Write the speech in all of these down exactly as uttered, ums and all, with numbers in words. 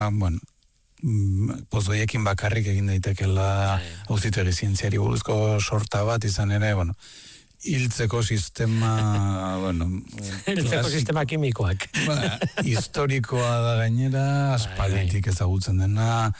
bueno, pozoiekin bakarrik egin daitekela auzitegi zientziari buruzko sorta bat izan ere, bueno, hiltzeko sistema, bueno... Hiltzeko sistema kimikoak. Ba, historikoa da gainera, aspalditik ezagutzen dena,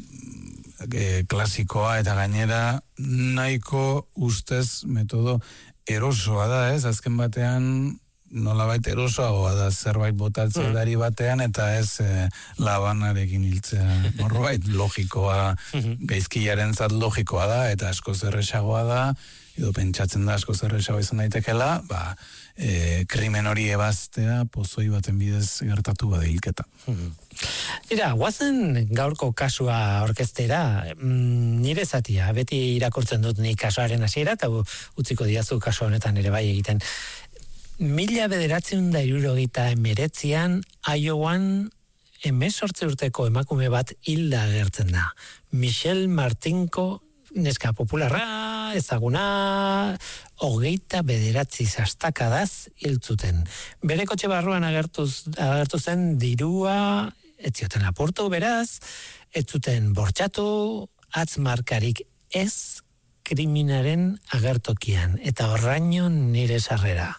e, klasikoa eta gainera nahiko ustez metodo erosoa da, ez? Azken batean nolabait erosoagoa da zerbait botatzea mm. dari batean eta ez e, labanarekin hiltzea. Norbait logikoa, gaizkilaren zat logikoa da eta asko zerresagoa da, edo pentsatzen da asko zerresagoa izan daitekela, ba, e, krimen hori ebaztea pozoi baten bidez gertatu bada hilketa. Ira, guazen gaurko kasua orkestera, mm, nire zatia, beti irakurtzen dut ni kasuaren hasiera eta utziko diazu kasu honetan ere bai egiten. Mila bederatziehun da hirurogeita hemeretzian Iowan hemezortzi urteko emakume bat hilda agertzen da. Michelle Martinko neska popularra, ezaguna, hogeita bederatzi zastakadaz hiltzuten. Bere kotxe barruan agertuz, agertu zen dirua, ez zioten lapurtu beraz, ez zuten bortxatu, atzmarkarik ez kriminaren agertokian, eta horraino nire sarrera.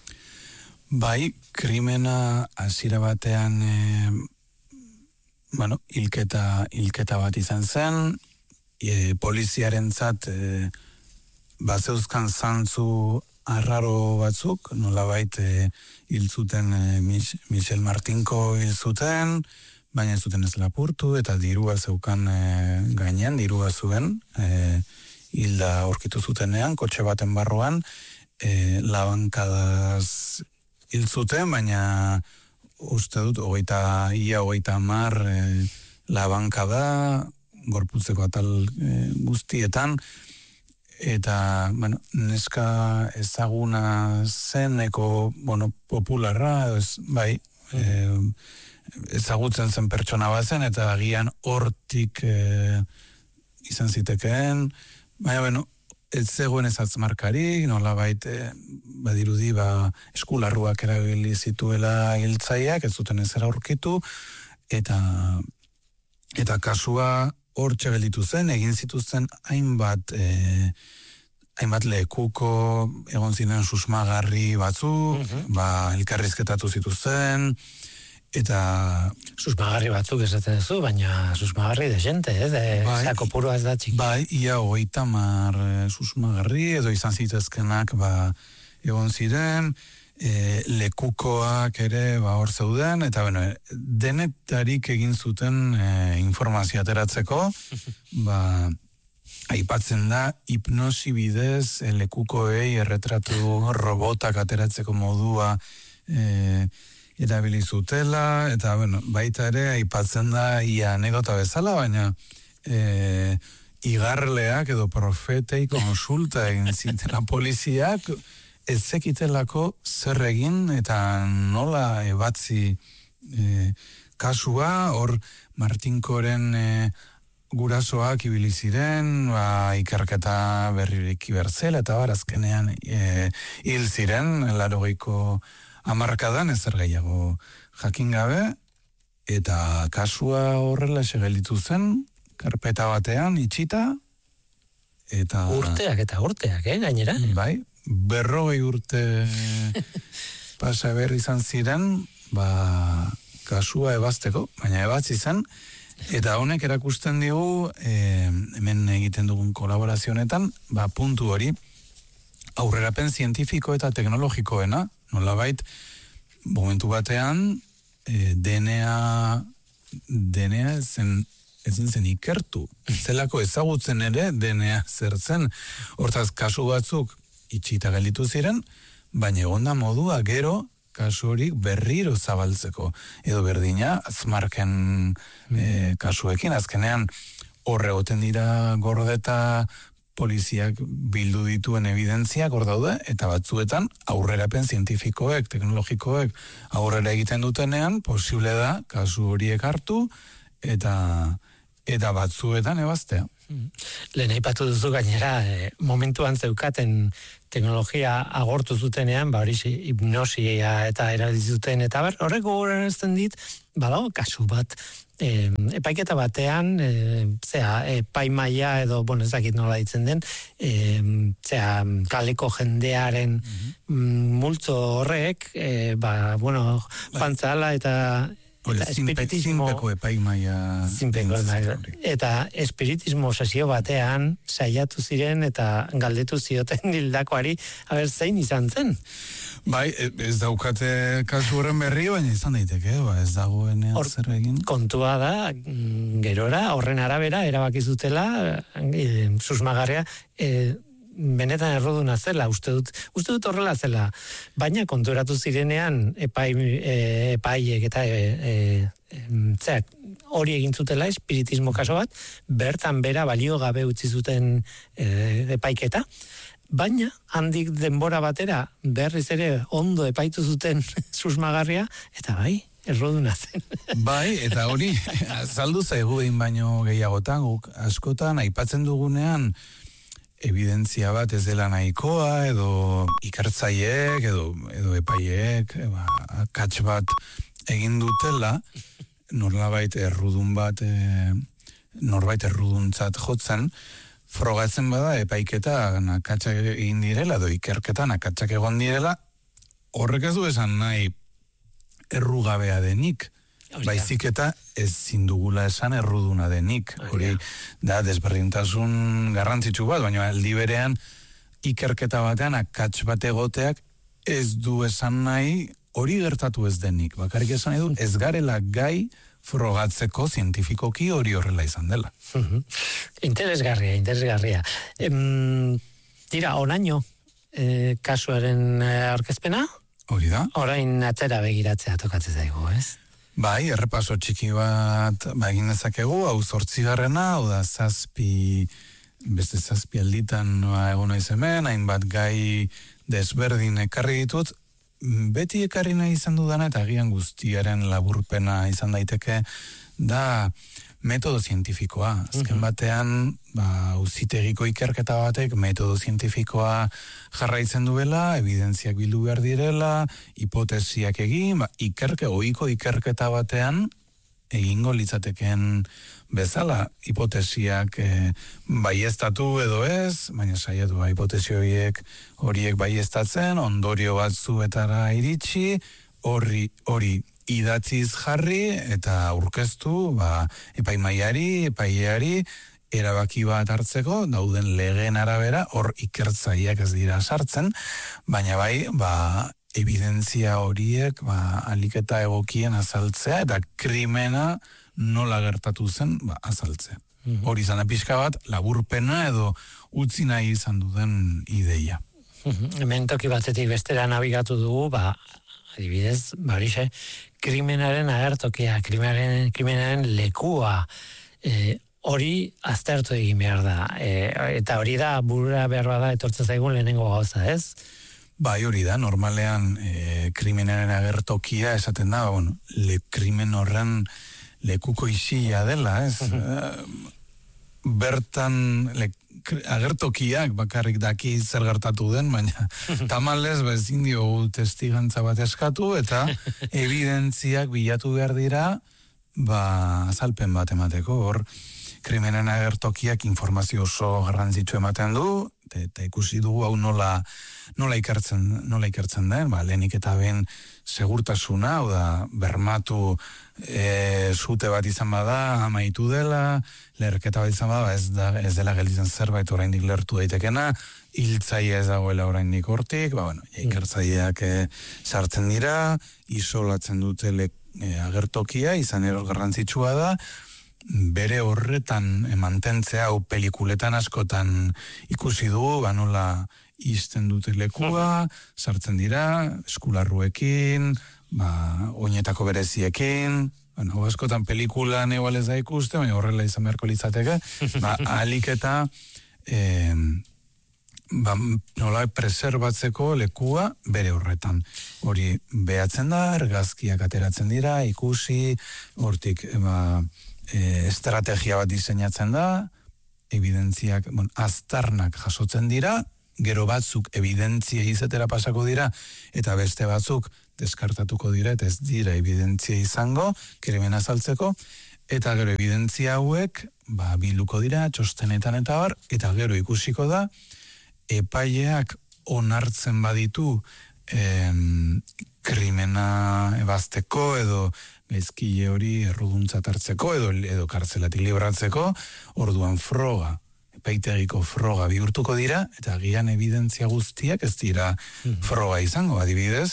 Bai, krimena hasiera batean e, bueno, hilketa, hilketa bat izan zen, e, poliziarentzat e, bazeuzkan zantzu arraro batzuk, nolabait e, hiltzuten e, Mich- Michelle Martinko hiltzuten, baina ez zuten ez lapurtu, eta dirua zeukan e, gainean, dirua zuen, e, hilda aurkitu zutenean, kotxe baten barruan, e, labankadaz hil zuten, baina uste dut, hogeita, ia hogeita mar e, labanka da, gorputzeko atal e, guztietan, eta, bueno, neska ezaguna zeneko, bueno, popularra, ez, bai, e, ezagutzen zen pertsona bazen, eta agian hortik e, izan zitekeen, baina, bueno, ez zegoen ez atzmarkarik, nolabait e, badirudi ba, eskularruak erabili zituela hiltzaileak, ez zuten ez aurkitu, eta eta kasua hortxe gelditu zen, egin zituzten hainbat e, hainbat lekuko egon ziren susmagarri batzu, uh-huh. ba, elkarrizketatu zituzten, eta... Susmagarri batzuk esaten duzu, baina susmagarri de gente, eh? De, bai, zako puro ez da txiki. Bai, ia hogeita mar susmagarri, edo izan zitezkenak, ba, egon ziren, e, lekukoak ere, ba, hor zeuden, eta, bueno, denetarik egin zuten e, informazio ateratzeko, ba, aipatzen da, hipnosi bidez, e, lekukoei erretratu robotak ateratzeko modua, e, erabili zutela, eta, bueno, baita ere, aipatzen da, ia anekdota bezala, baina e, igarleak edo profetei konsulta egin zitela poliziak, ez zekitelako zer egin, eta nola ebatzi e, kasua, hor Martinkoren e, gurasoak ibili ziren, ba, ikerketa berririk ibertzela, eta barazkenean e, hil ziren, laurogeiko hamarkadan ezer gehiago jakin gabe, eta kasua horrela segelditu zen, karpeta batean itxita, eta... Urteak eta urteak, eh, gainera? Bai, berrogei urte pasa berri izan ziren, ba, kasua ebazteko, baina ebatzi zen, eta honek erakusten digu, e, hemen egiten dugun kolaborazionetan, ba, puntu hori, aurrerapen zientifiko eta teknologikoena, nolabait, momentu batean, e, D N A, D N A zen, ezen zen ikertu. Zelako ezagutzen ere D N A zertzen. Hortaz, kasu batzuk itxita gelditu ziren, baina egonda modua gero kasu hori berriro zabaltzeko. Edo berdina, azmarken e, kasuekin, azkenean horre goten dira gordeta poliziak bildu dituen evidentziak hor daude, eta batzuetan aurrerapen zientifikoek, teknologikoek aurrera egiten dutenean, posible da, kasu horiek hartu, eta eta batzuetan ebaztea. Lehen aipatu duzu gainera, e, momentuan zeukaten teknologia agortu zutenean, ba hori hipnosia eta erabilizuten, eta ber, horrek gogorarazten dit, badago kasu bat, e, epaiketa batean, e, zera, epaimaia edo, bueno, ez dakit nola ditzen den, e, zera, kaleko jendearen mm, multzo horrek, e, ba, bueno, pantzala eta... Eta espiritismo... Zinpeko epaimaia... Zinpeko epaimaia. Eta espiritismo sesio batean saiatu ziren eta galdetu zioten hildakoari, haber, zein izan zen? Bai, ez daukate kasu horren berri, baina izan daiteke, ba, ez dagoenean zer egin. Kontua da, gerora, horren arabera, erabakizutela, e, susmagarria, e, benetan erroduna zela, uste dut, uste dut horrela zela, baina konturatu zirenean epai, e, epaiek eta e, e, zeak, hori egin zutela espiritismo kaso bat, bertan bera balio gabe utzi zuten e, epaiketa, baina handik denbora batera berriz ere ondo epaitu zuten susmagarria, eta bai, erroduna zen. Bai, eta hori, azaldu zaigu egin baino gehiagotan, guk askotan aipatzen dugunean, evidentzia bat ez dela nahikoa, edo ikertzaiek, edo, edo epaiek, ba, kats bat egin dutela, norbait errudun bat, e, norbait erruduntzat jotzen, frogatzen bada epaiketa nakatsak egin direla, edo ikerketa nakatsak egon direla, horrek ez du esan nahi errugabea denik, baizik eta ez zindugula esan erruduna denik. Hori da desberdintasun garrantzitsu bat, baina aldi berean ikerketa batean akats bat egoteak ez du esan nahi hori gertatu ez denik. Bakarrik esan nahi du ez garela gai frogatzeko zientifikoki hori horrela izan dela. Interesgarria, interesgarria. Em, tira, onaino eh, kasuaren aurkezpena? Hori da. Orain atzera begiratzea tokatzen zaigu, ez? Bai, errepaso txiki bat ba, egin dezakegu, hau zortzigarrena, hau da zazpi, beste zazpi alditan ba, egon naiz hemen, hainbat gai desberdin ekarri ditut, beti ekarri nahi izan dudana eta agian guztiaren laburpena izan daiteke, da metodo zientifikoa. Azken batean, ba, auzitegiko ikerketa batek metodo zientifikoa jarraitzen duela, evidentziak bildu behar direla, hipotesiak egin, ba, ikerke, ohiko ikerketa batean, egingo litzateken bezala, hipotesiak e, baieztatu edo ez, baina saiatu ba, hipotesi horiek, horiek baieztatzen, ondorio batzuetara iritsi, hori, hori, idatziz jarri eta aurkeztu ba, epaimaiari, epaileari, erabaki bat hartzeko, dauden legeen arabera, hor ikertzaileak ez dira sartzen, baina bai, ba, evidentzia horiek, ba, aliketa egokien azaltzea, eta krimena nola gertatu zen, ba, azaltzea. Mm-hmm. Hori izan da pixka bat, laburpena edo utzi nahi izan duten ideia. Mm-hmm. Hemen toki batetik bestera nabigatu dugu, ba, adibidez, barixe, krimenaren agertokia, krimenaren, krimenaren lekua, e, hori aztertu egin behar da. E, eta hori da, burura behar da, etortzen zaigun lehenengo gauza, ez? Bai, hori da, normalean e, krimenaren agertokia esaten da, bueno, le, krimen horren lekuko isila dela, ez? Uh-huh. Bertan, le, agertokiak bakarrik daki zer gertatu den, baina tamalez bezin diogu testigantza bat eskatu eta evidentziak bilatu behar dira ba, azalpen bat emateko. Hor, krimenen agertokiak informazio oso garrantzitsu ematen du, eta ikusi dugu hau nola, nola ikertzen, nola ikertzen den, ba, lehenik eta ben segurtasuna, hau da, bermatu e, zute bat izan bada, amaitu dela, leherketa bat izan bada, ez, da, ez dela gelditzen zerbait oraindik lertu daitekena, hiltzaile ez dagoela oraindik hortik, ba, bueno, ikertzaileak e, sartzen dira, isolatzen dute le, e, agertokia, izan ero garrantzitsua da, bere horretan mantentzea, hau pelikuletan askotan ikusi dugu, ba, nola izten dute lekua, sartzen dira, eskularruekin, ba, oinetako bereziekin, bueno, askotan pelikulan egual ez da ikuste, baina horrela izan beharko litzateke, ba, ahalik eta eh, ba, nola preserbatzeko lekua bere horretan. Hori behatzen da, argazkiak ateratzen dira, ikusi, hortik, ba, e, estrategia bat diseinatzen da, evidentziak, bon, aztarnak jasotzen dira, gero batzuk evidentzia izetera pasako dira, eta beste batzuk deskartatuko dira, eta ez dira evidentzia izango, krimen azaltzeko, eta gero evidentzia hauek, ba, bilduko dira, txostenetan eta bar, eta gero ikusiko da, epaileak onartzen baditu em, krimena ebazteko edo gaizkile hori erruduntzat hartzeko edo, edo kartzelatik libratzeko, orduan froga, epaitegiko froga bihurtuko dira, eta gian evidentzia guztiak ez dira froga izango, adibidez,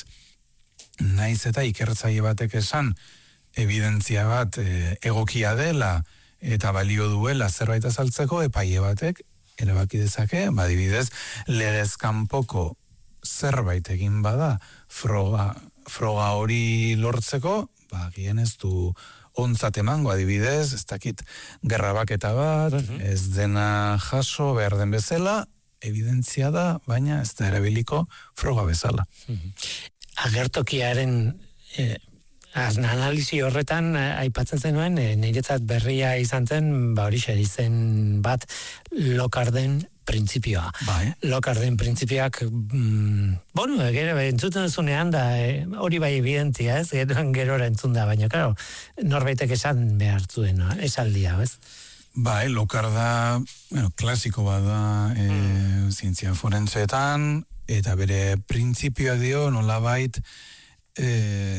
naiz eta ikertzaile batek esan evidentzia bat e, egokia dela eta balio duela zerbait azaltzeko, epaile batek erabaki dezake, adibidez, legez kanpoko zerbait egin bada froga, froga hori lortzeko, ba, gian ez du ontzat emango, adibidez, ez dakit gerrabaketa bat, uh-huh. ez dena jaso behar den bezala, evidentzia da, baina ez da erabiliko froga bezala. Uh-huh. Agertokiaren eh, analizi horretan eh, aipatzen zenuen, eh, niretzat berria izan zen, ba hori zen bat Lokarden printzipioa. Bai. Lokarden printzipioak, mm, bueno, gero entzuten zunean da, eh, hori bai evidentia, ez? Gero, gerora entzun da, baina, claro, norbaitek esan behar zuen, no? Esaldia, ez? Bai, Lokarda, bueno, klasiko bada e, mm. zientzia forentseetan, eta bere printzipioak dio, nolabait, e,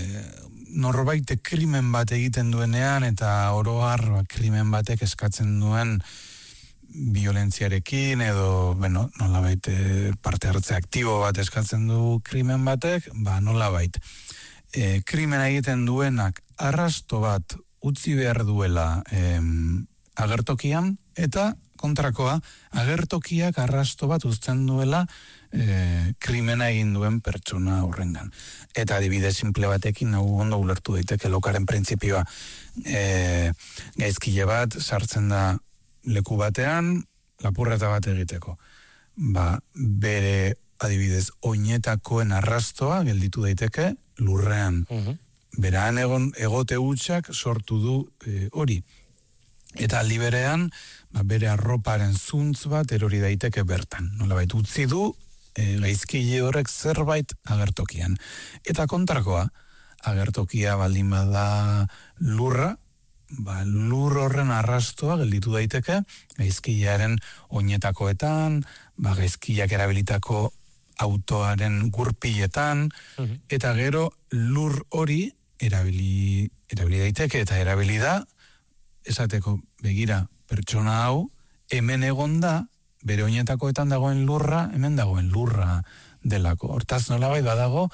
norbaitek krimen bat egiten duenean, eta oroar ba, krimen batek eskatzen duen violentziarekin edo, bueno, nolabait parte hartze aktibo bat eskatzen du krimen batek, ba nolabait e, krimen egiten duenak arrasto bat utzi behar duela em, agertokian, eta kontrakoa, agertokiak arrasto bat uzten duela e, krimena egin duen pertsona horrengan. Eta adibide simple batekin hau ondo ulertu daiteke Lokaren printzipioa, e, gaizkile bat sartzen da leku batean, lapurreta bat egiteko. Ba, bere adibidez oinetakoen arrastoa gelditu daiteke lurrean. Uh-huh. Beraan egon egote hutsak sortu du e, hori. Eta aldi berean, ba, bere arroparen zuntz bat erori daiteke bertan. Nolabait utzi du e, gaizkile horrek zerbait agertokian. Eta kontrakoa, agertokia baldin bada lurra, ba, lur horren arrastoa gelditu daiteke gaizkilearen oinetakoetan, ba, gaizkileak erabilitako autoaren gurpiletan, uh-huh. eta gero lur hori erabili, erabili daiteke eta erabili da, esateko begira pertsona hau, hemen egonda, bere oinetakoetan dagoen lurra, hemen dagoen lurra delako. Hortaz nolabait badago,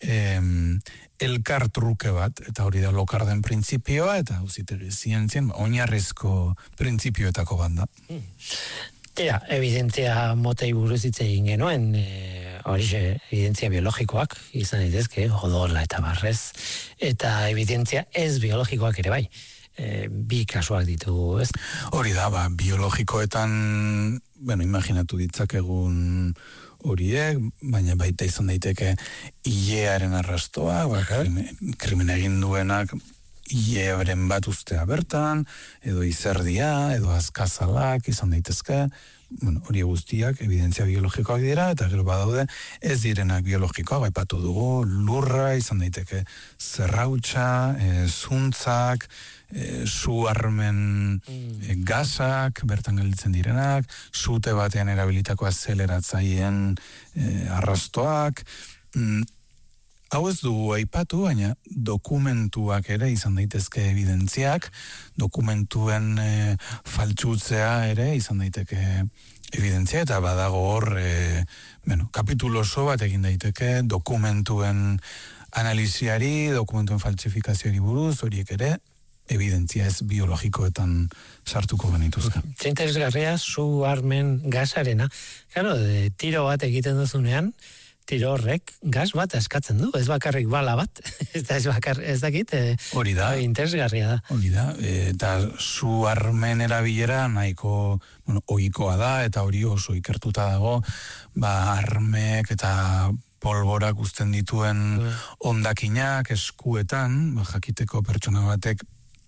em, elkar truke bat, eta hori da Lokarden printzipioa, eta uzitegi zientzien, oinarrizko printzipioetako banda. Hmm. Tira, evidentzia motei buruz hitz egin genuen, e, hori evidentzia biologikoak, izan daitezke, odola eta barrez, eta evidentzia ez biologikoak ere bai. E, bi kasuak ditugu, ez? Hori da, ba, biologikoetan, bueno, imaginatu ditzakegun horiek, baina baita izan daiteke ilearen arrastoa, ba, krimen, krimen egin duenak ilearen bat ustea bertan, edo izerdia, edo azkazalak izan daitezke, bueno, hori guztiak evidentzia biologikoak dira, eta gero badaude ez direnak biologikoak, baipatu dugu, lurra izan daiteke zerrautza, e, zuntzak, e, su armen e, gazak, bertan gelditzen direnak, sute batean erabilitako azeleratzaileen e, arrastoak, mm, hau ez dugu aipatu, baina dokumentuak ere izan daitezke evidentziak, dokumentuen e, faltsutzea ere izan daiteke evidentzia, eta badago hor, e, bueno, kapitulo oso bat egin daiteke dokumentuen analiziari, dokumentuen faltsifikazioari buruz, horiek ere evidentzia ez biologikoetan sartuko genituzke. Interesgarria zu armen gazarena, claro, de tiro bat egiten duzunean, tiro horrek gas bat eskatzen du, ez bakarrik bala bat, ez da ez bakar, ez dakit, e, hori da, interesgarria da. Hori da, e, eta zu armen erabilera nahiko, bueno, ohikoa da, eta hori oso ikertuta dago, ba, armek eta polborak uzten dituen hondakinak eskuetan, ba, jakiteko pertsona batek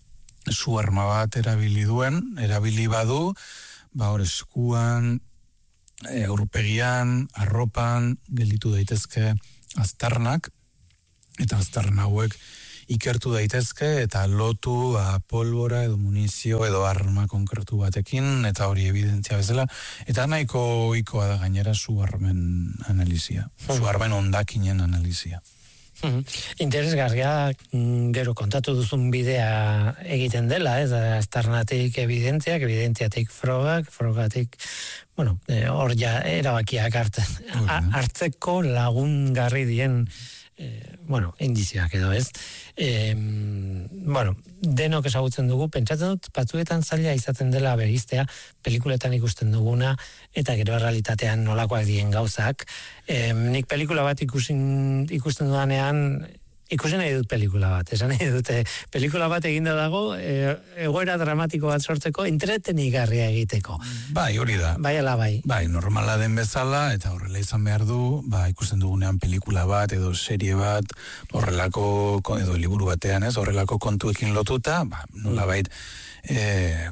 zu arma bat erabili duen, erabili badu, ba, hor eskuan, E, aurpegian, arropan, gelditu daitezke aztarnak, eta aztarna hauek ikertu daitezke eta lotu a, polbora edo munizio edo arma konkretu batekin, eta hori evidentzia bezala, eta nahiko ohikoa da gainera su armen analizia, su armen ondakinen analizia. Interesgarria, gero kontatu duzun bidea egiten dela, ez, aztarnatik evidentziak, evidentziatik frogak, frogatik, bueno, hor ja erabakiak hartzen, hartzeko lagungarri dien, eh, bueno, indizioak edo, ez? Eh, bueno, denok ezagutzen dugu, pentsatzen dut, batzuetan zaila izaten dela beriztea, pelikuletan ikusten duguna, eta gero realitatean nolakoak dien gauzak. Eh, nik pelikula bat ikusin, ikusten dudanean, ikusi nahi dut pelikula bat, esan nahi dute, pelikula bat eginda dago, e, egoera dramatiko bat sortzeko, entretenigarria egiteko. Bai, hori da. Bai, ala bai. Bai, normala den bezala, eta horrela izan behar du, ba, ikusten dugunean pelikula bat, edo serie bat, horrelako, edo liburu batean, ez, horrelako kontuekin lotuta, ba, nola bait, e,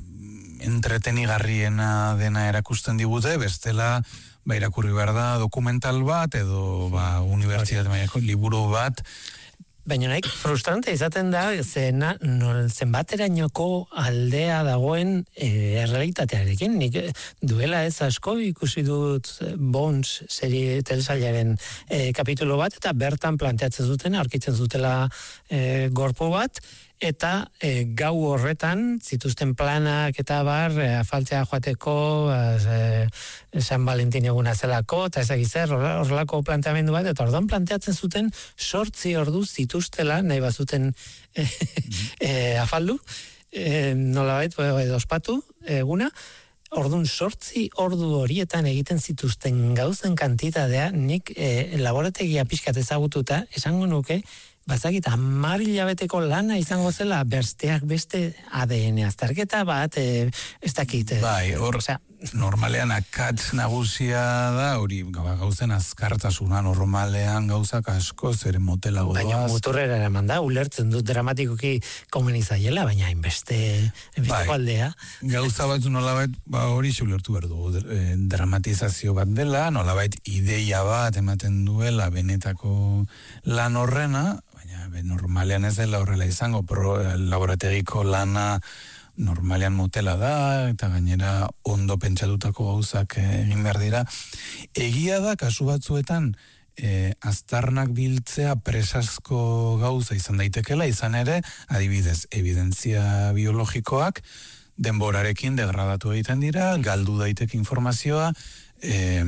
entretenigarriena dena erakusten digute, bestela, ba, irakurri behar da dokumental bat, edo, ba, unibertsitate mailako liburu bat. Baina nahi, frustrante izaten da, zena, nol, zenbaterainoko aldea dagoen e, errealitatearekin. Nik duela ez asko ikusi dut Bones serie telesailaren e, kapitulo bat, eta bertan planteatzen zuten, aurkitzen zutela e, gorpo bat, eta e, gau horretan zituzten planak eta bar, e, afaltzea joateko, e, San Valentin eguna zelako, eta ezagizer, horrelako planteamendu bat, eta orduan planteatzen zuten sortzi ordu zituztela, nahi bazuten e, e, afaldu, e, nolabait, edo ospatu eguna, orduan sortzi ordu horietan egiten zituzten gauzen kantitatea, nik e, laborategia pixkat ezagututa, esango nuke, bazakit, hamar hilabeteko lana izango zela, besteak beste A D N azterketa bat, e, ez dakit. Bai, hor, o sea, normalean akatz nagusia da, hori gauzen azkartasuna, normalean gauzak asko, zer motelago doaz. Baina muturrera eraman da, ulertzen dut dramatikoki komenizaiela, baina hainbeste bai, aldea. Gauza bat nolabait, ba, hori xe ulertu behar dugu, e, dramatizazio bat dela, nolabait ideia bat ematen duela benetako lan horrena, normalean ez dela horrela izango, pro, laborategiko lana normalean motela da, eta gainera ondo pentsatutako gauzak egin behar dira. Egia da, kasu batzuetan, e, aztarnak biltzea presazko gauza izan daitekela, izan ere, adibidez, evidentzia biologikoak denborarekin degradatu egiten dira, galdu daiteke informazioa, e,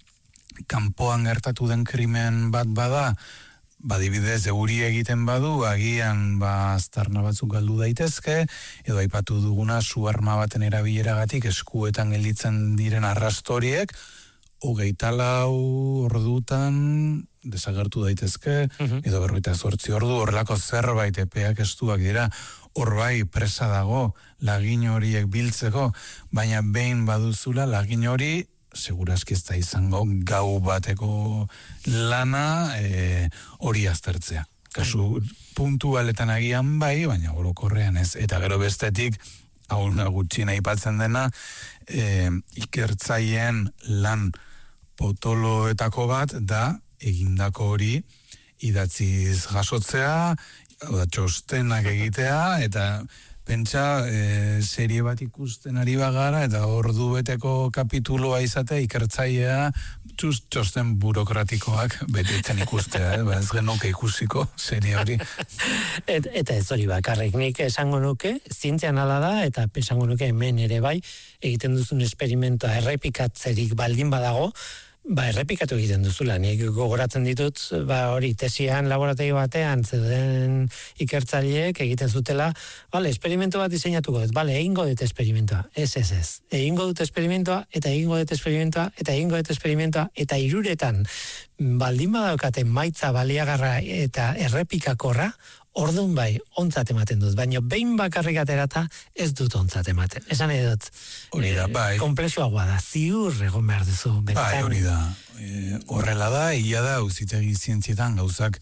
kanpoan gertatu den krimen bat bada, badibidez, euri egiten badu, agian ba, aztarna batzuk galdu daitezke, edo aipatu duguna su arma baten erabileragatik eskuetan gelditzen diren arrastoriek, hogeita lau ordutan desagertu daitezke, uh-huh. edo berroita zortzi ordu, horrelako zerbait epeak estuak dira, hor bai presa dago lagin horiek biltzeko, baina behin baduzula lagin hori, segurazki ez da izango gau bateko lana e, hori aztertzea. Kasu puntualetan agian bai, baina orokorrean ez. Eta gero bestetik, hau gutxina aipatzen dena, e, ikertzaien lan potoloetako bat da egindako hori idatziz jasotzea, da txostenak egitea, eta pentsa, e, serie bat ikusten ari bagara, eta ordu beteko kapituloa izatea, ikertzailea, txust txosten burokratikoak betetzen ikustea, eh? Ez genuke ikusiko serie hori. Et, eta ez hori bakarrik, nik esango nuke, zientzian ala da, eta esango nuke hemen ere bai, egiten duzun esperimentoa errepikatzerik baldin badago, ba, errepikatu egiten duzula, nik gogoratzen ditut, ba, hori, tesian laborategi batean, zeuden ikertzaileek egiten zutela, bale, esperimentu bat diseinatuko dut, bale, egingo dut esperimentoa, ez, ez, ez, egingo dut esperimentoa, eta egingo dut esperimentoa, eta egingo dut esperimentoa, eta hiruretan, baldin badaukaten maitza baliagarra eta errepikakorra, orduan bai, ontzat ematen dut, baina behin bakarrik aterata ez dut ontzat ematen. Esan edot, hori da, bai. Komplexuagoa da, ziur egon behar duzu. Bai, hori da. E, horrela da, ia da, uzitegi zientzietan gauzak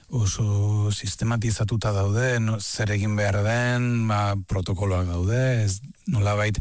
oso sistematizatuta daude, no, zer egin behar den, ba, protokoloak daude, ez nolabait,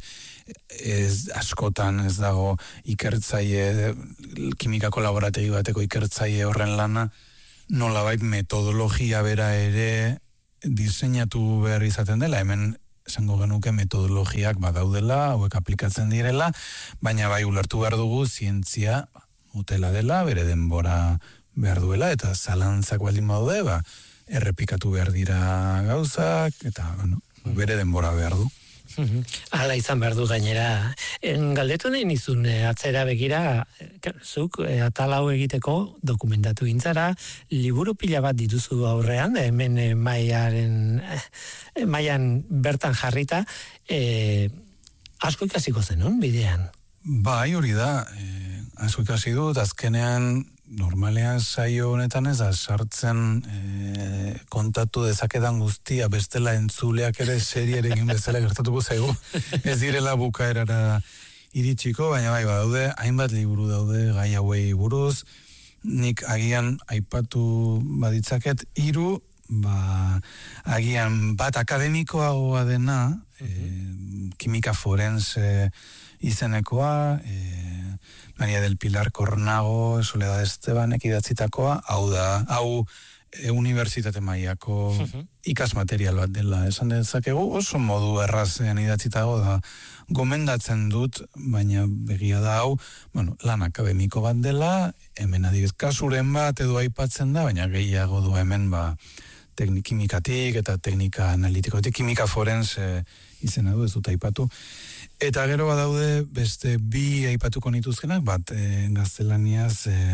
ez askotan ez dago ikertzaile, kimikako laborategi bateko ikertzaile horren lana, nolabait metodologia bera ere diseinatu behar izaten dela, hemen esango genuke metodologiak badaudela, hauek aplikatzen direla, baina bai ulertu behar dugu zientzia utela dela, bere denbora behar duela, eta zalantzak baldin badaude, ba, errepikatu behar dira gauzak, eta bueno, bere denbora behar du. Hala izan behar du gainera. En, galdetu nahi nizun eh, atzera begira, eh, zuk eh, atal hau egiteko dokumentatu gintzara, liburu pila bat dituzu aurrean, hemen eh, maiaren, eh, maian bertan jarrita, eh, asko ikasiko zenun bidean? Bai, hori da, eh, asko ikasi dut, azkenean normalean saio honetan ez da sartzen e, kontatu dezakedan guztia bestela entzuleak ere serierekin bezala gertatuko zaigu. Ez direla bukaerara iritsiko, baina bai badaude, hainbat liburu daude gai hauei buruz. Nik agian aipatu baditzaket hiru, ba, agian bat akademikoagoa dena, e, kimika forense izenekoa, e, Maria del Pilar Cornago, Soledad Estebanek idatzitakoa, hau da, hau e, unibertsitate mailako uh-huh. ikasmaterial bat dela esan dezakegu, oso modu errazean idatzitago da, gomendatzen dut, baina begia da hau, bueno, lan akademiko bat dela, hemen adibidez kasuren bat edo aipatzen da, baina gehiago du hemen ba, teknik kimikatik eta teknika analitikotik, kimika forense izena du, ez dut aipatu. Eta gero badaude beste bi aipatuko nituzkenak, bat e, gaztelaniaz e,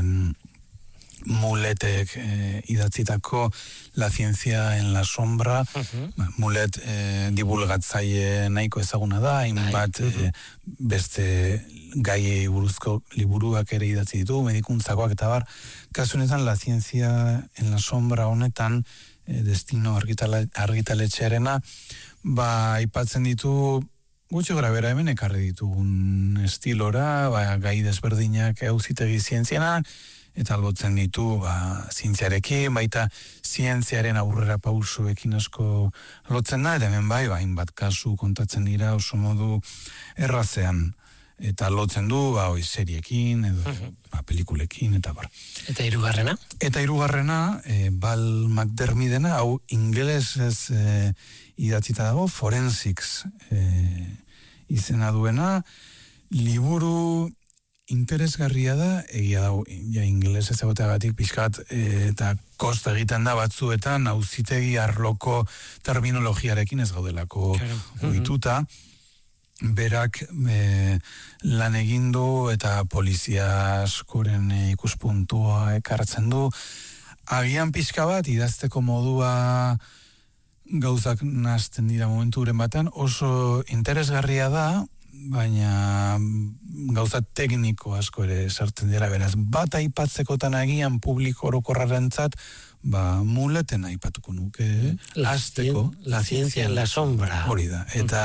Muletek e, idatzitako La ciencia en la sombra, uh-huh. ba, Mulet e, divulgatzaile nahiko ezaguna da, hainbat uh-huh. e, beste gaiei buruzko liburuak ere idatzi ditu, medikuntzakoak eta bar. Kasu honetan La ciencia en la sombra honetan, e, Destino argitale, argitaletxearena, ba aipatzen ditu gutxi gora bera hemen ekarri ditugun estilora, ba, gai desberdinak auzitegi zientzianak, eta albotzen ditu ba, zientziarekin, baita zientziaren aurrera pausuekin asko lotzen da, eta hemen bai, ba, hainbat kasu kontatzen dira oso modu errazean, eta lotzen du, ba, oi, seriekin, edo, uh-huh. ba, pelikulekin, eta bar. Eta hirugarrena? Eta hirugarrena, e, Val McDermiddena, hau ingelesez e, idatzita dago, Forensics e, izena duena, liburu interesgarria da, egia da, ja, ingelesez egoteagatik pixkat, e, eta kosta egiten da batzuetan, auzitegi arloko terminologiarekin ez gaudelako ohituta, berak e, lan egin du eta polizia askoren e, ikuspuntua ekartzen du, agian pixka bat idazteko modua gauzak nazten dira momenturen batean, oso interesgarria da, baina gauza tekniko asko ere sartzen dira, beraz, bat aipatzekotan agian publiko orokorrarentzat, ba, Muleten aipatuko nuke, la, azteko, la ciencia en la sombra. Hori da, eta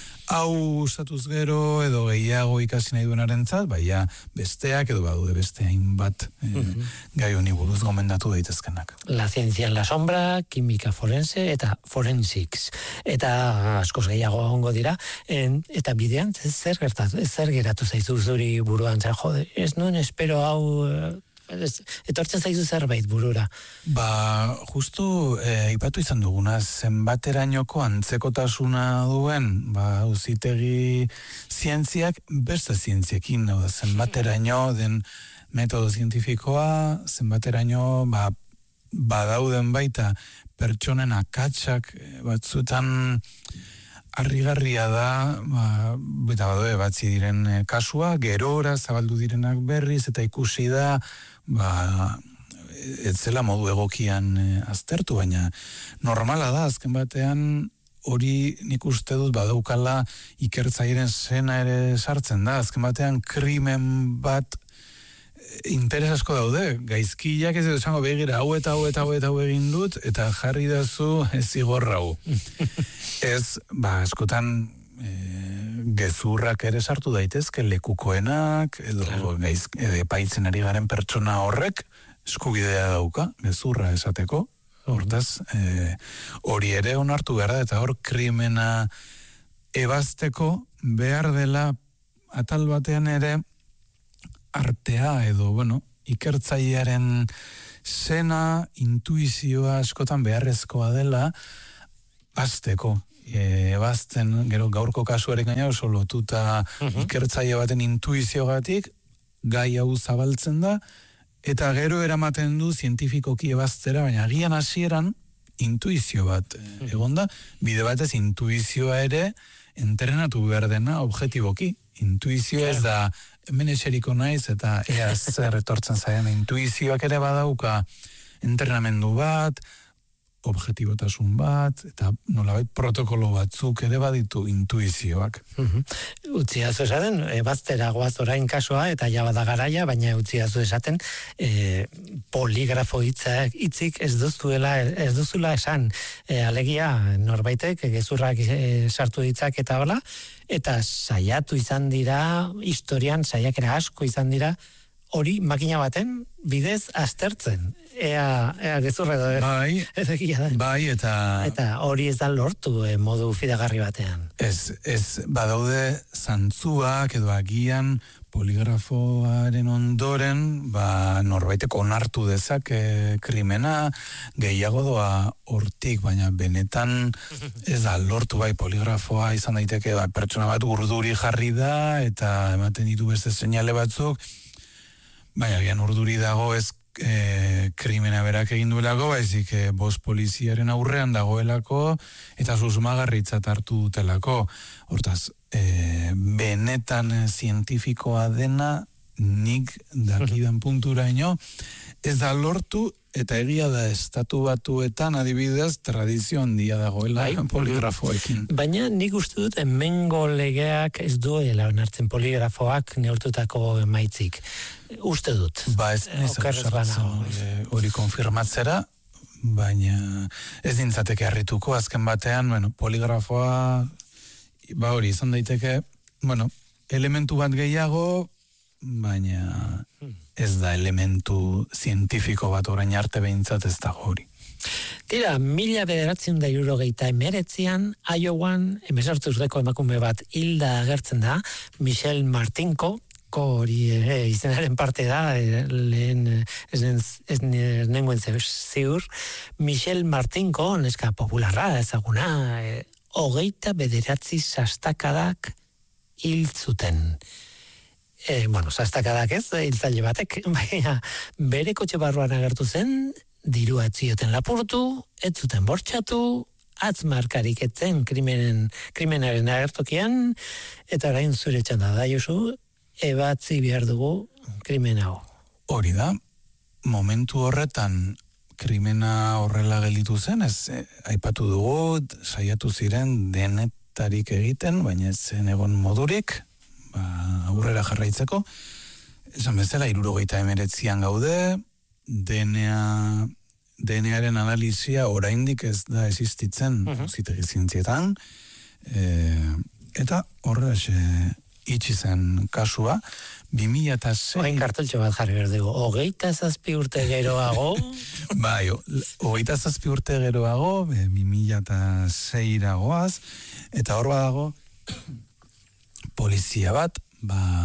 hau statuz gero edo gehiago ikasi nahi duenarentzat, baina besteak edo badude beste hainbat eh, uh-huh. gai honi buruz gomendatu daitezkenak. La ciencia en la sombra, kimika forense eta forensics. Eta askoz gehiago ongo dira, en, eta bidean zer gertatu, zer geratu zaizu zuri buruan, zer jode, ez nuen espero hau... etortzen zaizu zerbait burura. Ba, justu eh, ipatu izan duguna, zenbaterainoko antzekotasuna duen, ba, auzitegi zientziak beste zientziekin, da, zenbateraino den metodo zientifikoa, zenbateraino, ba, badauden baita pertsonen akatsak batzutan harrigarria da, ba, eta badue batzi diren e, kasua, gerora zabaldu direnak berriz, eta ikusi da, ba, ez zela modu egokian e, aztertu, baina normala da, azken batean hori nik uste dut badaukala ikertzairen zena ere sartzen da, azken batean krimen bat interes asko daude, gaizkiak ez esango begira, hau eta hau eta hau eta hau egin dut, eta jarri dazu ez zigorra hau. Ez, ba, askotan e, gezurrak ere sartu daitezke, lekukoenak, edo claro. gaiz, edo paitzen ari garen pertsona horrek, eskubidea dauka, gezurra esateko, hortaz, e, hori ere onartu behar da, eta hor krimena ebazteko behar dela atal batean ere, artea edo, bueno, ikertzailearen zena, intuizioa askotan beharrezkoa dela, azteko. E, ebazten, gero gaurko kasuaren gaina oso lotuta uh-huh. ikertzaile baten intuiziogatik, gai hau zabaltzen da, eta gero eramaten du zientifikoki ebaztera, baina agian hasieran intuizio bat uh-huh. egonda, bide batez intuizioa ere entrenatu behar dena objetiboki. Intuizio ez da, hemen eseriko naiz, eta ea zer etortzen zaian, intuizioak ere badauka entrenamendu bat, objetibotasun bat, eta nolabait protokolo batzuk ere baditu intuizioak. Uh-huh. Utziazu esaten, ebaztera goaz orain kasua, eta jabada garaia, baina utziazu esaten, e, poligrafo hitza hitzik ez duzuela, ez duzula esan, e, alegia norbaitek, gezurrak e, sartu ditzak eta hola, eta saiatu izan dira, historian saiakera asko izan dira, hori makina baten bidez aztertzen. Ea, ea gezurra edo. Bai, da. bai, eta... Eta hori ez da lortu eh, modu fidagarri batean. Ez, ez badaude zantzuak edo agian poligrafoaren ondoren, ba, norbaiteko onartu dezak e, krimena, gehiago doa hortik, baina benetan ez da lortu bai poligrafoa izan daiteke, ba, pertsona bat urduri jarri da, eta ematen ditu beste seinale batzuk, baina agian urduri dago ez e, krimena berak egin duelako, baizik e, bost poliziaren aurrean dagoelako, eta susmagarritzat hartu dutelako. Hortaz, e, benetan zientifikoa dena, nik dakidan punturaino, ez da lortu, eta egia da estatu batuetan adibidez tradizio handia dagoela bai, poligrafoekin. Baina nik uste dut hemengo legeak ez duela onartzen poligrafoak neurtutako emaitzik. Uste dut. Ba ez, ez hori konfirmatzera, baina ez dintzateke harrituko azken batean, bueno, poligrafoa ba hori izan daiteke, bueno, elementu bat gehiago, baina ez da elementu zientifiko bat orain arte behintzat ez dago hori. Tira, mila bederatzen da hirurogeita emeretzian, Iowan, emezortzi urteko emakume bat hilda agertzen da, Michelle Martinko, hori ere izenaren parte da, lehen ez, ez nengoen ziur, Michelle Martinko, neska popularra, ezaguna, e, hogeita bederatzi sastakadak hil zuten. E, bueno, sastakadak ez, hiltzaile batek, baina bere kotxe barruan agertu zen, dirua etzioten lapurtu, ez zuten bortxatu, atzmarkarik etzen krimenen, krimenaren agertokian, eta orain zure txanda da, Josu, ebatzi behar dugu krimen hau. Hori da, momentu horretan krimena horrela gelditu zen, ez eh, aipatu dugu, saiatu ziren denetarik egiten, baina ez zen egon modurik, ba, aurrera jarraitzeko. Esan bezala, hirurogeita emeretzian gaude, D N A, D N A-aren analizia oraindik ez da existitzen, uh-huh. zitegi zientzietan, e, eta horrez itxi zen kasua, bi mila sei... Oain kartoltxo bat jarri behar dugu, hogeita zazpi urte geroago... bai, hogeita zazpi urte geroago, bi mila seira goaz, eta hor badago, polizia bat, ba,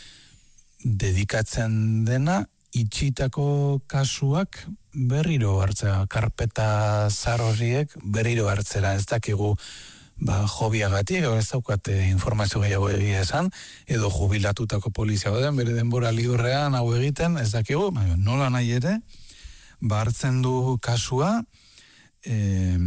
dedikatzen dena, itxitako kasuak berriro hartzea, karpeta zar horiek berriro hartzera, ez dakigu ba, jobiagatik, ez daukate informazio gehiago egia esan, edo jubilatutako polizia baden, bere denbora liburrean hau egiten, ez dakigu, nola nahi ere, ba, hartzen du kasua, e,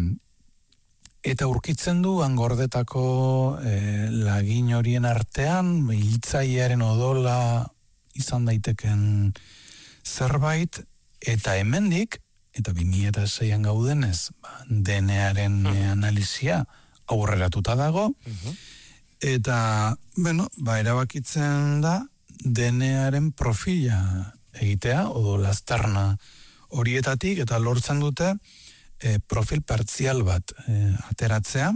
eta urkitzen du angordetako e, lagin horien artean, hiltzailearen odola izan daiteken zerbait, eta hemendik, eta bi mila seian gaudenez, ba, D N A-aren uh-huh. analizia aurreratuta dago, uh-huh. eta, bueno, ba, erabakitzen da D N A-aren profila egitea, odo lastarna horietatik, eta lortzen dute e, profil partzial bat e, ateratzea,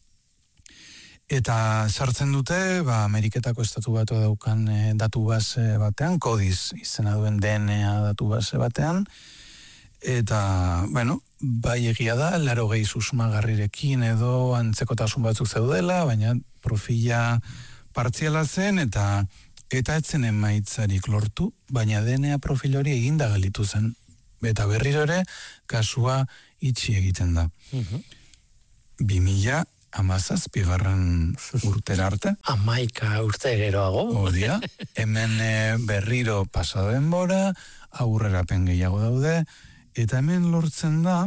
eta sartzen dute, ba, Ameriketako estatu batu daukan e, datu base batean, kodiz izena duen D N A datu base batean, eta, bueno, bai egia da, laro gehi susmagarrirekin edo antzekotasun batzuk zeudela, baina profila partziala zen, eta eta etzen emaitzarik lortu, baina D N A profil hori eginda galitu zen, eta berriro ere kasua itxi egiten da. Uh-huh. bimila hamazazpigarren urtera arte. Amaika urte geroago. Odia, hemen e, berriro pasado denbora, aurrerapen gehiago daude, eta hemen lortzen da,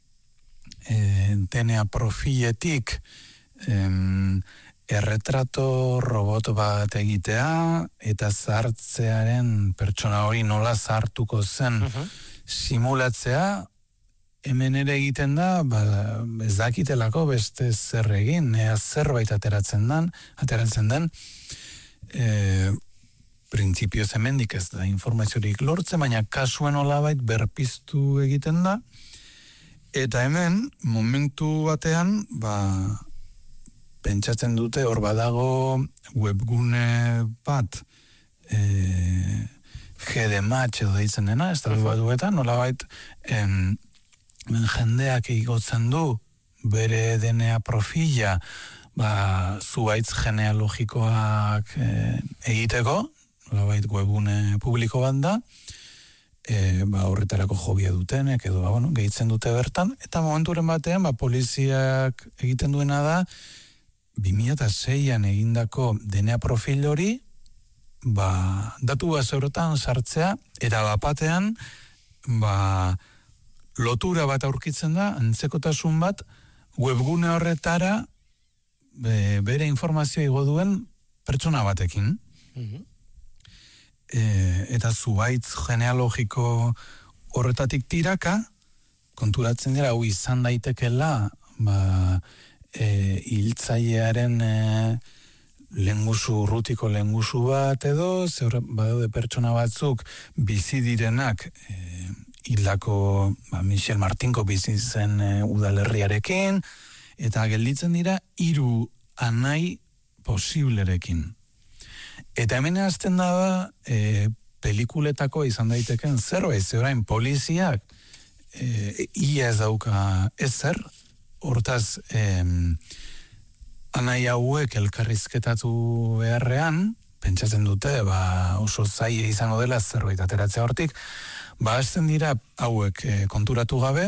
e, D N A profiletik em, erretrato robot bat egitea, eta zartzearen pertsona hori nola zartuko zen uh-huh. simulatzea, hemen ere egiten da, ba, ez dakitelako beste zer egin, ea zerbait ateratzen den, ateratzen den, e, printzipioz hemendik ez da informaziorik lortzen, baina kasuen olabait berpiztu egiten da, eta hemen, momentu batean, ba, pentsatzen dute hor badago webgune bat, e, G D Match edo deitzen dena, ez da du baduetan, olabait, em, jendeak igotzen du bere D N A profila ba, zuaitz genealogikoak e, egiteko, labait webgune publiko bat da, e, ba, horretarako jobia dutenek edo ba, bueno, gehitzen dute bertan, eta momenturen batean ba, poliziak egiten duena da bi mila seian egindako D N A profil hori ba, datu baseurotan sartzea, eta bapatean ba, lotura bat aurkitzen da, antzekotasun bat, webgune horretara be, bere informazioa igo duen pertsona batekin. Mm-hmm. E, eta zuaitz genealogiko horretatik tiraka, konturatzen dira, hau izan daitekela, ba, e, hiltzailearen e, lengusu, urrutiko lengusu bat edo, zeur badaude pertsona batzuk bizi direnak, e, hildako ba, Michel Martinko bizi zen e, udalerriarekin, eta gelditzen dira hiru anai posiblerekin. Eta hemen hasten da e, pelikuletako izan daiteken zerbait, ze orain poliziak e, ia ez dauka ezer, hortaz e, anai hauek elkarrizketatu beharrean, pentsatzen dute, ba, oso zaila izango dela zerbait ateratzea hortik, ba, hasten dira hauek e, konturatu gabe,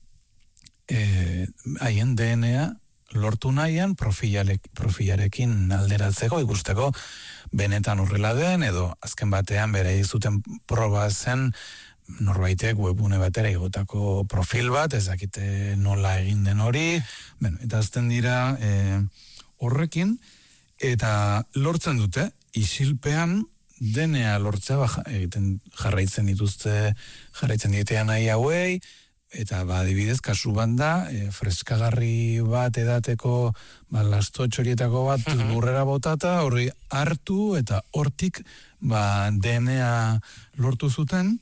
e, haien D N A lortu nahian profilarek, profilarekin alderatzeko, ikusteko benetan horrela den, edo azken batean bere zuten proba zen norbaitek webune batera igotako profil bat, ez dakite nola egin den hori, bueno, eta azten dira e, horrekin, eta lortzen dute, isilpean D N A lortzea ba, egiten jarraitzen dituzte, jarraitzen ditean nahi hauei, eta ba, adibidez, kasu bat da, e, freskagarri bat edateko, ba, lastotx horietako bat lurrera botata, horri hartu, eta hortik, ba, D N A lortu zuten,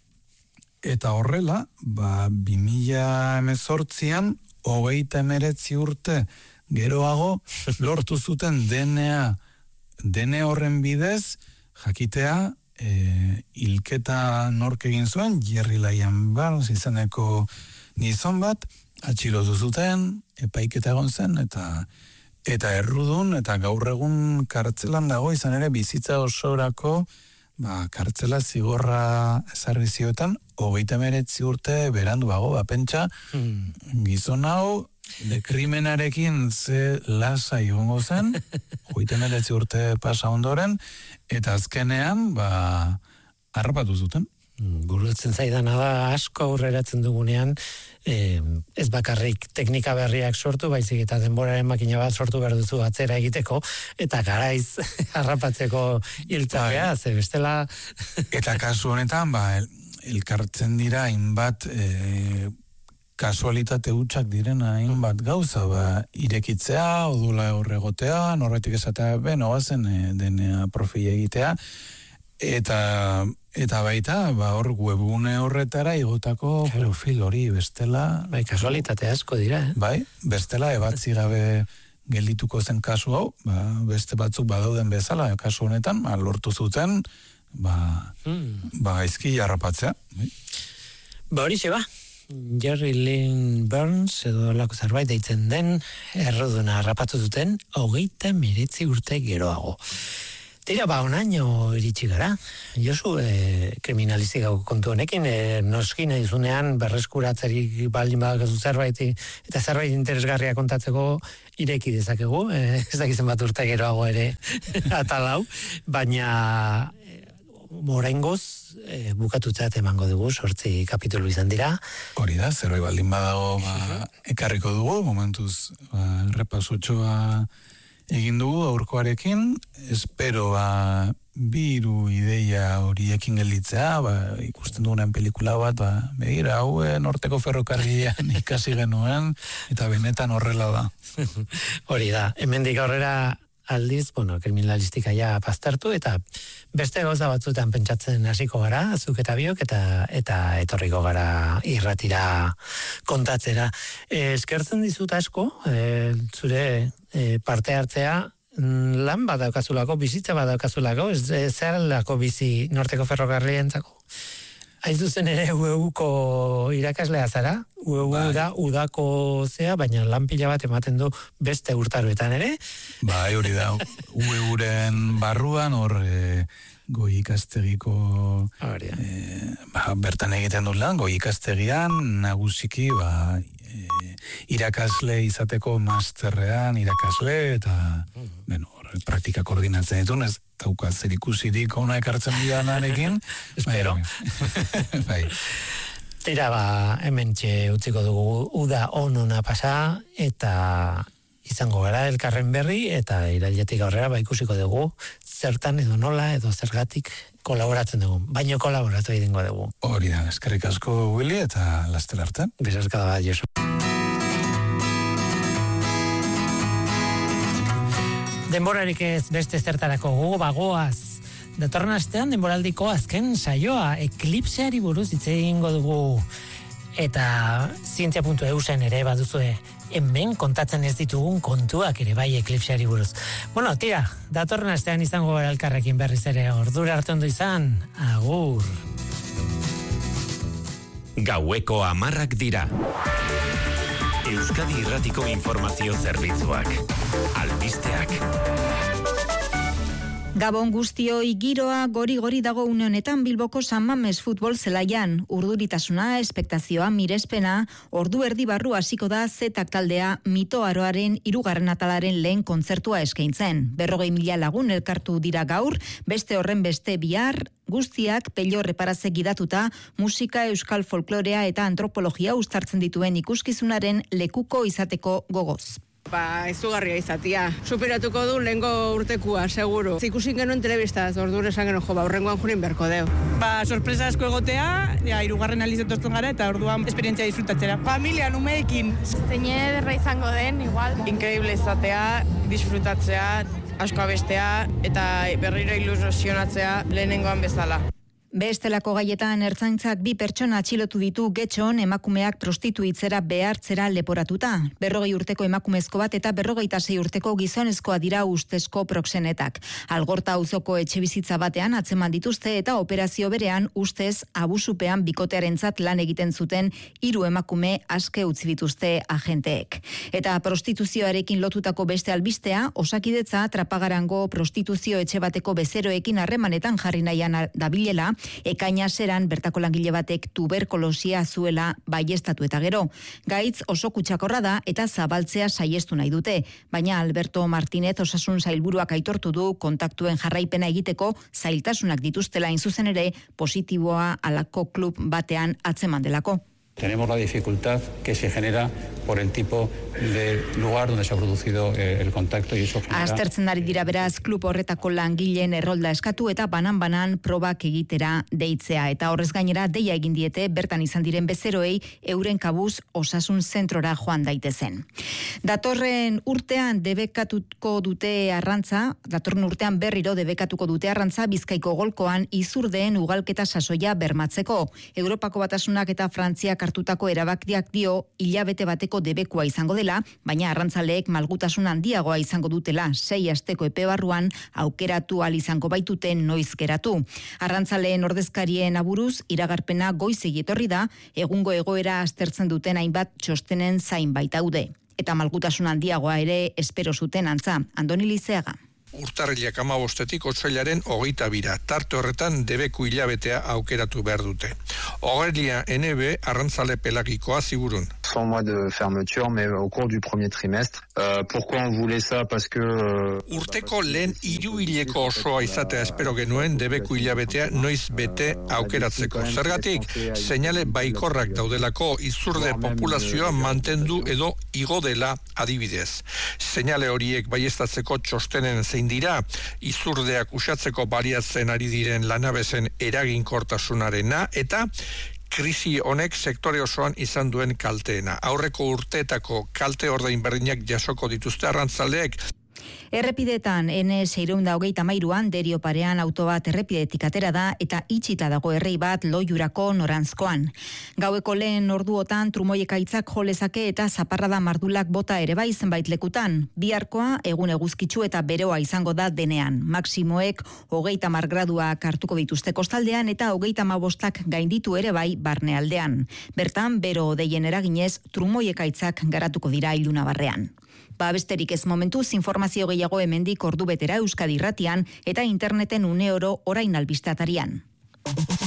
eta horrela, ba, bi mila hemezortzian, hogeita hemeretzi urte geroago, lortu zuten D N A, D N A horren bidez, jakitea, E, hilketa nork egin zuen, Jerry Lyon Barnes izaneko gizon bat, atxilotu zuten, epaiketa egon zen, eta eta errudun, eta gaur egun kartzelan dago, izan ere bizitza osorako, ba, kartzela zigorra ezarri zioetan, hogeita hemeretzi urte beranduago, ba, pentsa, mm. gizon hau, de krimenarekin ze lasa egongo zen, hogeita hemeretzi urte pasa ondoren, eta azkenean, ba, harrapatu zuten. Burutzen zaidana da, asko aurreratzen dugunean, eh, ez bakarrik teknika berriak sortu, baizik eta denboraren makina bat sortu behar duzu atzera egiteko, eta garaiz harrapatzeko hiltzakea, ze bestela... Eta kasu honetan, ba, el, elkartzen dira, hainbat... E, kasualitate hutsak diren hainbat gauza, ba, irekitzea, odula horregotea, norbetik esatea, ben, oazen e, D N A profila egitea, eta, eta baita, ba, hor webune horretara igotako profil hori, bestela... Bai, kasualitate asko dira, eh? Bai, bestela ebatzi gabe geldituko zen kasu hau, ba, beste batzuk badauden bezala, kasu honetan, ba, lortu zuten, ba, hmm. ba, izki jarrapatzea. Bai. Ba, hori ba. Jerry Lynn Burns edo lako zerbait deitzen den erroduna harrapatu duten hogeita hemeretzi urte geroago. Tira, ba, onaino iritsi gara. Josu, e, kriminalistikako kontu honekin, e, noski nahi zunean berreskuratzerik baldin badakazu zerbait, eta zerbait interesgarria kontatzeko ireki dezakegu, e, ez dakizen bat urte geroago ere atalau, baina oraingoz e, bukatutzat emango dugu, sortzi kapitulu izan dira. Hori da, zerbait baldin badago ba, ekarriko dugu, momentuz ba, repasotxoa egin dugu aurkoarekin, espero ba, biru ideia horiekin gelditzea, ba, ikusten dugunen pelikula bat, ba, begira, hau norteko ferrokarrian ikasi genuen, eta benetan horrela da. Hori da, hemendik aurrera aldiz, bueno, kriminalistika ja pastartu, eta beste gauza batzutan pentsatzen hasiko gara, zuk eta biok, eta, eta etorriko gara irratira kontatzera. E, eskertzen dizut asko, e, zure e, parte hartzea, lan badaukazulako, bizitza badaukazulako, ez, ez zerlako bizi norteko ferrokarrientzako. Haiz duzen ere U E U-ko irakaslea zara, U E U bai. Da udako zea, baina lan pila bat ematen du beste urtaroetan ere. Bai, hori da, U E U-ren barruan, hor e, goi ikastegiko e, ba, bertan egiten du lan, goi ikastegian, nagusiki, ba, e, irakasle izateko masterrean, irakasle, eta, mm. bueno, praktika koordinatzen ditun, ez dauka zer ikusirik ona ekartzen bidanarekin. Espero. Bai. Tira, ba, hemen txe utziko dugu uda onuna pasa, eta izango gara elkarren berri, eta irailetik aurrera ba ikusiko dugu zertan edo nola edo zergatik kolaboratzen dugu. Baino kolaboratu egingo dugu. Hori da, eskerrik asko Willy, eta laster arte. Besarkada bat, Josu. Denborarik ez beste zertarako gogo bagoaz. Datorren astean denboraldiko azken saioa eklipseari buruz hitz egingo dugu. Eta zientzia puntu eusen ere baduzue hemen kontatzen ez ditugun kontuak ere bai eklipseari buruz. Bueno, tira, datorren astean izango gara elkarrekin berriz ere, ordura arte ondo izan. Agur. Gaueko hamarrak dira. Euskadi Irratiko Informazio Zerbitzuak. Albisteak. Gabon guztioi, giroa gori-gori dago une honetan Bilboko San Mames futbol zelaian. Urduritasuna, espektazioa, mirespena, ordu erdi barru hasiko da zetak taldea Mito Aroaren hirugarren atalaren lehen kontzertua eskaintzen. Berrogei mila lagun elkartu dira gaur, beste horren beste bihar, guztiak pello reparazek gidatuta musika, euskal folklorea eta antropologia uztartzen dituen ikuskizunaren lekuko izateko gogoz. Ba, izugarria izatia. Superatuko du lehengo urtekua, seguru. Ikusin genuen telebistaz, orduan esan genuen jo, ba, urrengoan jurin berko deu. Ba, sorpresa asko egotea, ja, irugarren aliz etortzen gara, eta orduan esperientzia disfrutatzera. Familia, numeekin. Zeine ederra izango den, igual. Increíble izatea, disfrutatzea, asko abestea, eta berriro ilusionatzea lehenengoan bezala. Bestelako gaietan ertzaintzak bi pertsona atxilotu ditu Getxon emakumeak prostituitzera behartzera leporatuta. Berrogei urteko emakumezko bat eta berrogeita sei urteko gizonezkoa dira ustezko proxenetak. Algorta auzoko etxebizitza batean atzeman dituzte eta operazio berean ustez abusupean bikotearentzat lan egiten zuten hiru emakume aske utzi dituzte agenteek. Eta prostituzioarekin lotutako beste albistea, Osakidetza Trapagarango prostituzio etxe bateko bezeroekin harremanetan jarri nahian dabilela, ekaina zeran bertako langile batek tuberkolosia zuela baiestatu eta gero. Gaitz oso kutsakorra da eta zabaltzea saiestu nahi dute, baina Alberto Martínez osasun sailburuak aitortu du kontaktuen jarraipena egiteko zailtasunak dituztela hain zuzen ere positiboa alako klub batean atzeman delako. Tenemos la dificultad que se genera por el tipo de lugar donde se ha producido eh, el contacto y eso genera... Aztertzen ari dira beraz klub horretako langileen errolda eskatu eta banan-banan probak egitera deitzea. Eta horrez gainera deia egin diete bertan izan diren bezeroei euren kabuz osasun zentrora joan daitezen. Datorren urtean debekatuko dute arrantza, datorren urtean berriro debekatuko dute arrantza Bizkaiko golkoan izurdeen ugalketa sasoia bermatzeko. Europako Batasunak eta Frantziak hartutako erabakiak dio hilabete bateko debekua izango dela, baina arrantzaleek malgutasun handiagoa izango dutela sei asteko epe barruan aukeratu ahal izango baituten noiz geratu. Arrantzaleen ordezkarien aburuz iragarpena goizegi etorri da, egungo egoera aztertzen duten hainbat txostenen zain baitaude. Eta malgutasun handiagoa ere espero zuten antza. Andoni Lizeaga. Urtarrilak hamabostetik otsailaren hogeita bira. Tarte horretan debeku hilabetea aukeratu behar dute. Aurelia Enebe arrantzale pelagikoa ziburun. cent mois de fermeture, mais au cours du premier trimestre. Euh, pourquoi on voulait ça? Parce que... Euh, Urteko lehen hiruhileko osoa izatea espero genuen debeku hilabetea noiz bete aukeratzeko. Zergatik, seinale baikorrak daudelako izurde populazioa mantendu edo igo dela adibidez. Seinale horiek baiestatzeko txostenen zein dira, izurdeak usatzeko baliatzen ari diren lanabezen eraginkortasunarena eta krisi honek sektore osoan izan duen kalteena. Aurreko urteetako kalte ordain berdinak jasoko dituzte arrantzaleek. Errepidetan N seiehun eta hogeita hamairuan Derio parean auto bat errepidetik atera da eta itxita dago errei bat Loiurako noranzkoan. Gaueko lehen orduotan trumoiekaitzak jolezake eta zaparrada mardulak bota ere bai zenbait lekutan. Biharkoa egun eguzkitsu eta beroa izango da denean. Maximoek hogeita hamar graduak hartuko dituzte kostaldean eta hogeita hamabostak gainditu ere bai barnealdean. Bertan bero odeien eraginez trumoiekaitzak garatuko dira ilunabarrean. Ba besterik ez momentuz informazio gehiago hemendik ordubetera Euskadi Irratian eta interneten une oro orain albistatarian.